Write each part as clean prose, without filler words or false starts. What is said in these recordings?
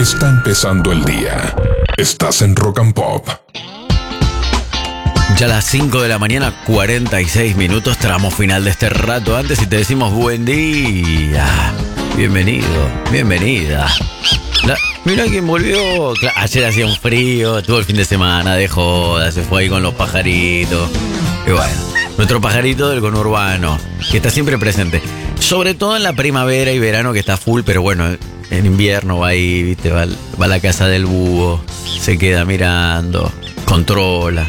Está empezando el día. Estás en Rock and Pop. Ya a las 5 de la mañana, 46 minutos, tramo final de este rato antes y te decimos buen día. Bienvenido, bienvenida. Mirá quién volvió. Ayer hacía un frío, estuvo el fin de semana de joda, se fue ahí con los pajaritos. Y bueno, nuestro pajarito del conurbano, que está siempre presente. Sobre todo en la primavera y verano, que está full, pero bueno, en invierno va ahí, ¿viste? Va a la casa del búho, se queda mirando, controla.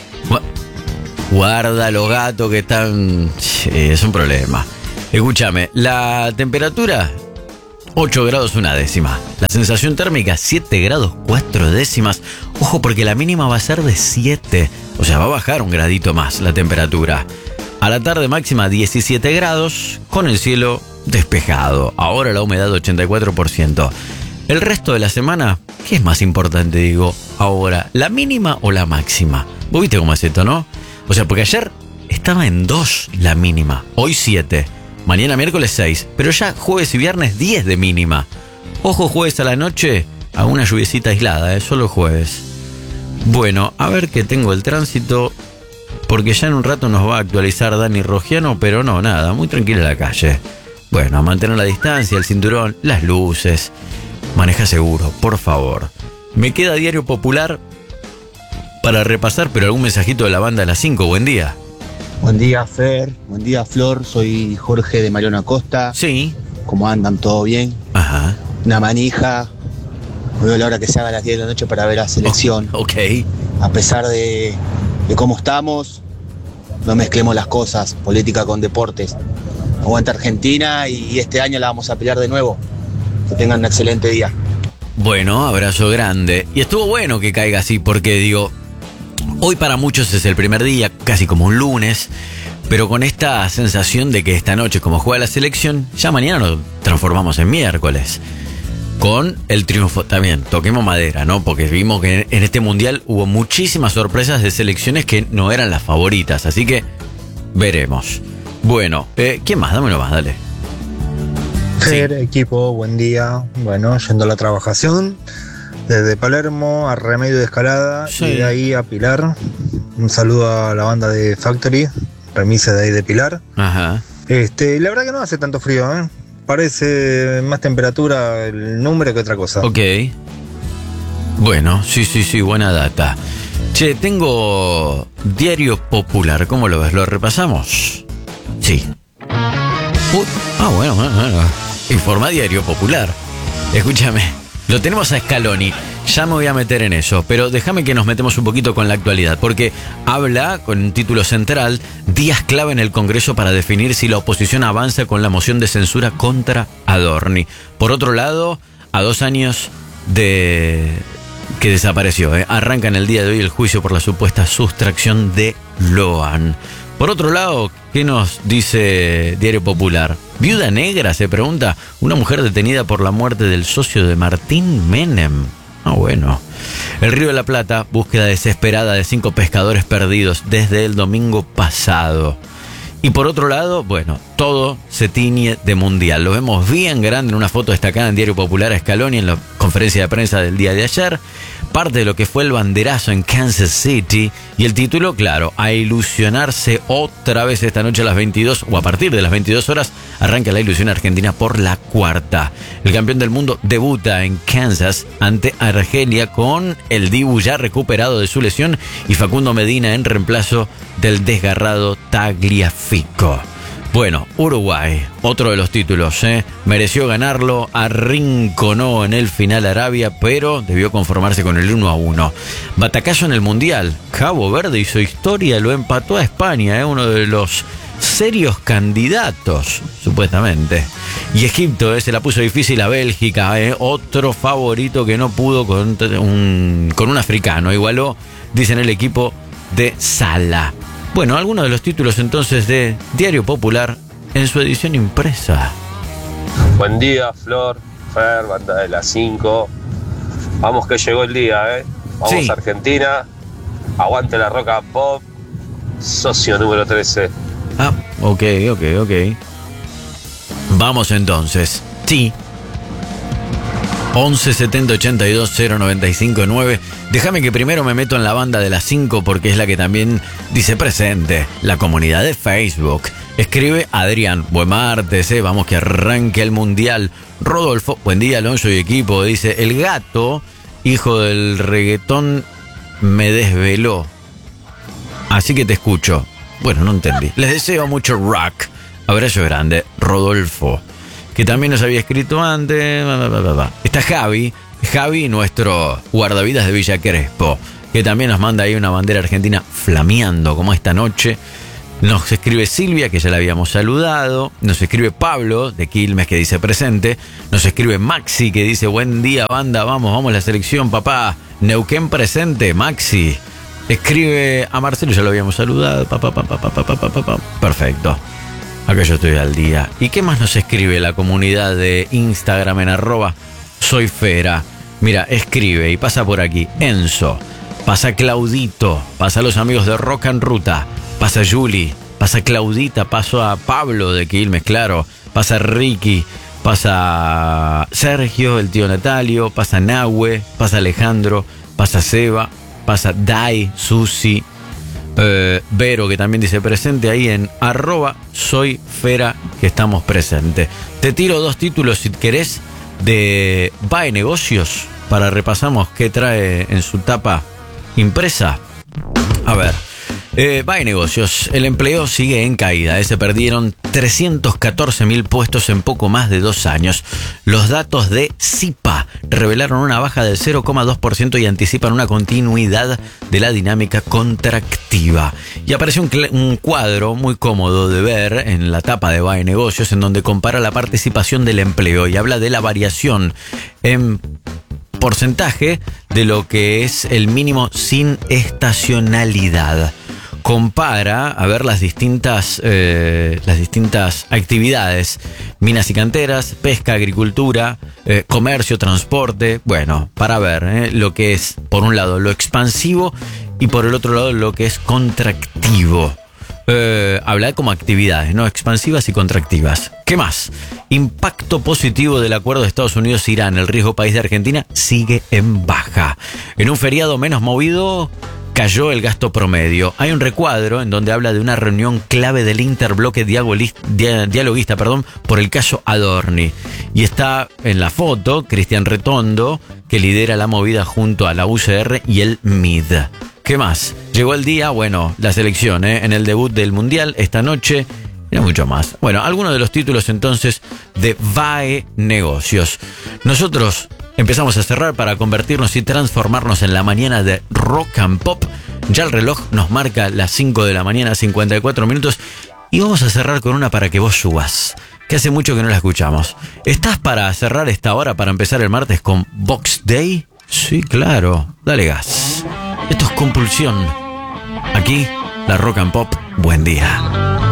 Guarda los gatos que están... es un problema. Escúchame, la temperatura 8 grados 1 décima. La sensación térmica 7 grados 4 décimas. Ojo, porque la mínima va a ser de 7. O sea, va a bajar un gradito más la temperatura. A la tarde máxima 17 grados, con el cielo despejado. Ahora la humedad 84%. El resto de la semana, ¿qué es más importante, digo? Ahora, ¿la mínima o la máxima? ¿Vos viste cómo es esto, no? O sea, porque ayer estaba en 2 la mínima, hoy 7, mañana miércoles 6, pero ya jueves y viernes 10 de mínima. Ojo, jueves a la noche, a una lluviecita aislada, solo jueves. Bueno, a ver que tengo el tránsito, porque ya en un rato nos va a actualizar Dani Rogiano, pero no, nada, muy tranquila la calle. Bueno, a mantener la distancia, el cinturón, las luces. Maneja seguro, por favor. Me queda Diario Popular para repasar, pero algún mensajito de la banda a las 5. Buen día. Buen día, Fer. Buen día, Flor. Soy Jorge de Mariano Acosta. Sí. ¿Cómo andan? ¿Todo bien? Ajá. Una manija. Veo la hora que se haga a las 10 de la noche para ver la selección. Ok. A pesar de cómo estamos, no mezclemos las cosas, política con deportes. Aguanta Argentina y este año la vamos a pelear de nuevo. Que tengan un excelente día. Bueno, abrazo grande. Y estuvo bueno que caiga así, porque digo, hoy para muchos es el primer día, casi como un lunes, pero con esta sensación de que esta noche, como juega la selección, ya mañana nos transformamos en miércoles. Con el triunfo también, toquemos madera, ¿no? Porque vimos que en este mundial hubo muchísimas sorpresas de selecciones que no eran las favoritas, así que veremos. Bueno, ¿quién más? Dame uno más, dale. Fer, sí. Equipo, buen día. Bueno, yendo a la trabajación, desde Palermo a Remedio de Escalada, sí. Y de ahí a Pilar. Un saludo a la banda de Factory, remisa de ahí de Pilar. Ajá. La verdad que no hace tanto frío, ¿eh? Parece más temperatura el número que otra cosa. Ok. Bueno, sí, buena data. Che, tengo Diario Popular, ¿cómo lo ves? ¿Lo repasamos? Sí. Bueno. Informa Diario Popular. Escúchame, lo tenemos a Scaloni. Ya me voy a meter en eso, pero déjame que nos metemos un poquito con la actualidad, porque habla con un título central: días clave en el Congreso para definir si la oposición avanza con la moción de censura contra Adorni. Por otro lado, a 2 años de que desapareció, arranca en el día de hoy el juicio por la supuesta sustracción de Loan. Por otro lado, ¿qué nos dice Diario Popular? Viuda negra, se pregunta, una mujer detenida por la muerte del socio de Martín Menem. Bueno. El Río de la Plata, búsqueda desesperada de 5 pescadores perdidos desde el domingo pasado. Y por otro lado, bueno, todo se tiñe de mundial. Lo vemos bien grande en una foto destacada en Diario Popular a Scaloni en la conferencia de prensa del día de ayer. Parte de lo que fue el banderazo en Kansas City. Y el título, claro, a ilusionarse otra vez esta noche a las 22, o a partir de las 22 horas, arranca la ilusión argentina por la 4ª. El campeón del mundo debuta en Kansas ante Argelia con el Dibu ya recuperado de su lesión y Facundo Medina en reemplazo del desgarrado Tagliafico. Bueno, Uruguay, otro de los títulos, mereció ganarlo, arrinconó en el final Arabia, pero debió conformarse con el 1-1. Batacazo en el Mundial, Cabo Verde hizo historia, lo empató a España, uno de los serios candidatos, supuestamente. Y Egipto se la puso difícil a Bélgica, otro favorito que no pudo con un africano, igualó, dicen el equipo de Salah. Bueno, algunos de los títulos entonces de Diario Popular en su edición impresa. Buen día, Flor, Fer, banda de las 5. Vamos que llegó el día, Vamos, sí. A Argentina. Aguante la Rock and Pop. Socio número 13. Ok. Vamos entonces. Sí. 11 70 82 095 9. Déjame que primero me meto en la banda de las 5 porque es la que también dice presente. La comunidad de Facebook. Escribe Adrián, buen martes, vamos que arranque el mundial. Rodolfo, buen día Alonso y equipo. Dice, el gato, hijo del reggaetón, me desveló. Así que te escucho. Bueno, no entendí. Les deseo mucho rock. Abrazo grande, Rodolfo. Que también nos había escrito antes. Está Javi, nuestro guardavidas de Villa Crespo, que también nos manda ahí una bandera argentina flameando como esta noche. Nos escribe Silvia, que ya la habíamos saludado. Nos escribe Pablo, de Quilmes, que dice presente. Nos escribe Maxi, que dice buen día, banda, vamos la selección, papá. Neuquén presente, Maxi. Escribe a Marcelo, ya lo habíamos saludado. Perfecto. Acá yo estoy al día. ¿Y qué más nos escribe la comunidad de Instagram en @soyfera? Mira, escribe y pasa por aquí. Enzo, pasa Claudito, pasa a los amigos de Rock and Ruta, pasa Juli, pasa Claudita, paso a Pablo de Quilmes, claro, pasa Ricky, pasa Sergio, el tío Natalio, pasa Nahue, pasa Alejandro, pasa Seba, pasa Dai, Susi, Vero, que también dice presente ahí en @soyfera, que estamos presentes. Te tiro 2 títulos si querés de VAE Negocios para repasamos qué trae en su tapa impresa. A ver, VAE Negocios, el empleo sigue en caída. Se perdieron 314.000 puestos en poco más de 2 años. Los datos de CIPA revelaron una baja del 0,2% y anticipan una continuidad de la dinámica contractiva. Y aparece un cuadro muy cómodo de ver en la tapa de VAE Negocios, en donde compara la participación del empleo y habla de la variación en porcentaje de lo que es el mínimo sin estacionalidad. Compara, a ver, las distintas actividades: minas y canteras, pesca, agricultura, comercio, transporte. Bueno, para ver lo que es, por un lado, lo expansivo y por el otro lado, lo que es contractivo. Habla como actividades, ¿no? Expansivas y contractivas. ¿Qué más? Impacto positivo del acuerdo de Estados Unidos-Irán. El riesgo país de Argentina sigue en baja. En un feriado menos movido, cayó el gasto promedio. Hay un recuadro en donde habla de una reunión clave del interbloque dialoguista, por el caso Adorni. Y está en la foto Cristian Retondo, que lidera la movida junto a la UCR y el MID. ¿Qué más? Llegó el día, bueno, la selección, en el debut del Mundial esta noche. Y mucho más. Bueno, algunos de los títulos entonces de VAE Negocios. Nosotros empezamos a cerrar para convertirnos y transformarnos en la mañana de Rock and Pop. Ya el reloj nos marca las 5 de la mañana, 54 minutos. Y vamos a cerrar con una para que vos subas, que hace mucho que no la escuchamos. ¿Estás para cerrar esta hora para empezar el martes con Box Day? Sí, claro. Dale gas. Esto es Compulsión. Aquí, la Rock and Pop. Buen día.